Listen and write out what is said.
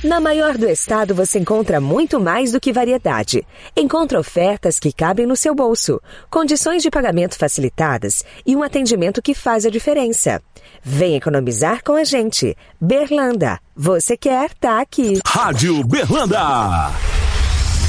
Na maior do estado você encontra muito mais do que variedade. Encontra ofertas que cabem no seu bolso, condições de pagamento facilitadas e um atendimento que faz a diferença. Vem economizar com a gente. Berlanda, você quer, tá aqui. Rádio Berlanda.